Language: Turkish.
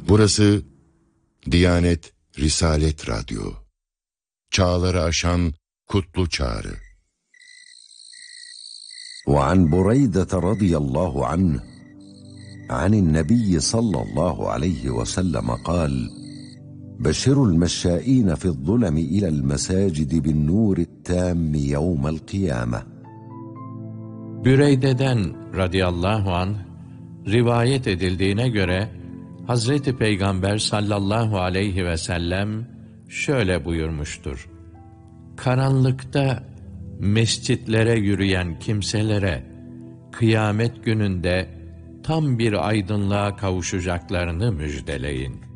Burası Diyanet Risalet Radyo. Çağları aşan kutlu çağrı. وعن بريدة رضي الله عنه عن النبي صلى الله عليه وسلم قال: بشروا المشائين في الظلم إلى المساجد بالنور التام يوم القيامة. Büreyde'den radıyallahu anh rivayet edildiğine göre Hazreti Peygamber sallallahu aleyhi ve sellem şöyle buyurmuştur: Karanlıkta mescitlere yürüyen kimselere kıyamet gününde tam bir aydınlığa kavuşacaklarını müjdeleyin.